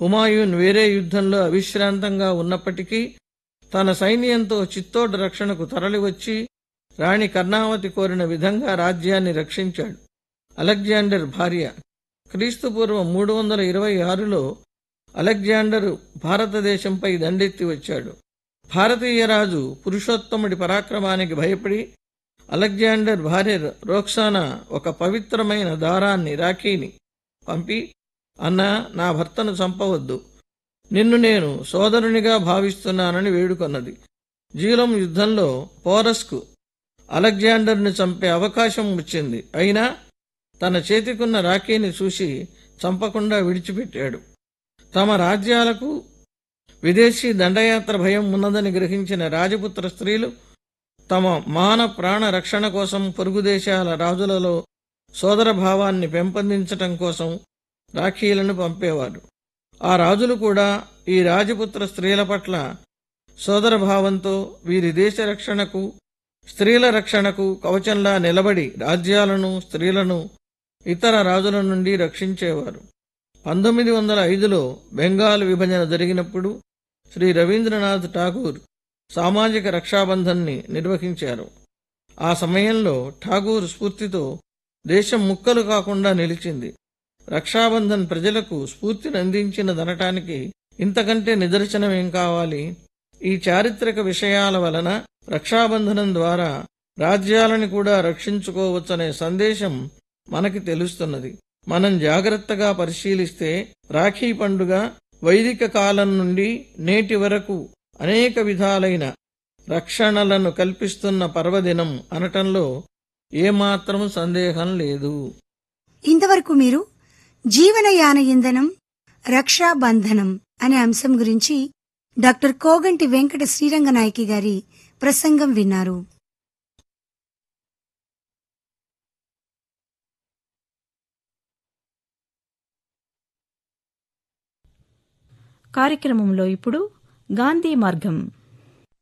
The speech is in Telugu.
హుమాయూన్ వేరే యుద్ధంలో అవిశ్రాంతంగా ఉన్నప్పటికీ తన సైన్యంతో చిత్తోడ్ రక్షణకు తరలివచ్చి రాణి కర్ణావతి కోరిన విధంగా రాజ్యాన్ని రక్షించాడు. అలెగ్జాండర్ భార్య. క్రీస్తుపూర్వం 326లో అలెగ్జాండరు భారతదేశంపై దండెత్తి వచ్చాడు. భారతీయ రాజు పురుషోత్తముడి పరాక్రమానికి భయపడి అలెగ్జాండర్ భార్య రోక్సానా ఒక పవిత్రమైన దారాన్ని, రాఖీని పంపి, అన్నా, నా భర్తను చంపవద్దు, నిన్ను నేను సోదరునిగా భావిస్తున్నానని వేడుకొన్నది. జీలం యుద్ధంలో పోరస్కు అలెగ్జాండర్ను చంపే అవకాశం వచ్చింది. అయినా తన చేతికున్న రాఖీని చూసి చంపకుండా విడిచిపెట్టాడు. తమ రాజ్యాలకు విదేశీ దండయాత్ర భయం ఉన్నదని గ్రహించిన రాజపుత్ర స్త్రీలు తమ మాన ప్రాణ రక్షణ కోసం పొరుగు దేశాల రాజులలో సోదరభావాన్ని పెంపొందించటం కోసం రాఖీలను పంపేవారు. ఆ రాజులు కూడా ఈ రాజపుత్ర స్త్రీల పట్ల సోదరభావంతో వీరి దేశ రక్షణకు, స్త్రీల రక్షణకు కవచంలా నిలబడి రాజ్యాలను, స్త్రీలను ఇతర రాజుల నుండి రక్షించేవారు. 1905లో బెంగాల్ విభజన జరిగినప్పుడు శ్రీ రవీంద్రనాథ్ ఠాగూర్ సామాజిక రక్షాబంధన్ని నిర్వహించారు. ఆ సమయంలో ఠాగూర్ స్ఫూర్తితో దేశం ముక్కలు కాకుండా నిలిచింది. రక్షాబంధన్ ప్రజలకు స్ఫూర్తిని అందించినదనటానికి ఇంతకంటే నిదర్శనమేం కావాలి? ఈ చారిత్రక విషయాల వలన రక్షాబంధనం ద్వారా రాజ్యాలను కూడా రక్షించుకోవచ్చనే సందేశం మనకి తెలుస్తున్నది. మనం జాగ్రత్తగా పరిశీలిస్తే రాఖీ పండుగ వైదిక కాలం నుండి నేటి వరకు అనేక విధాలైన రక్షణలను కల్పిస్తున్న పర్వదినం అనటంలో ఏమాత్రం సందేహం లేదు. ఇంతవరకు మీరు జీవనయాన ఇంధనం, రక్షాబంధనం అనే అంశం గురించి డాక్టర్ కోగంటి వెంకట శ్రీరంగనాయకి గారి ప్రసంగం విన్నారు. కార్యక్రమంలో ఇప్పుడు గాంధీ మార్గం